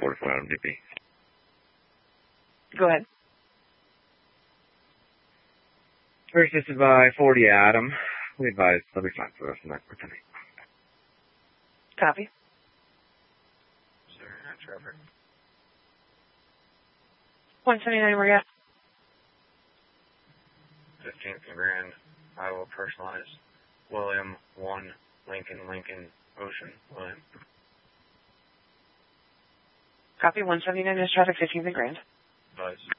44 Adam DP. Go ahead. First assisted by 40 Adam. We advise they'll be fine for the rest of the night. Copy. Sir, Trevor. 179, where you at? 15th and Grand, Iowa, personalized. William 1, Lincoln, Ocean, William. Copy. 179 is traffic, 15th and Grand. Advise.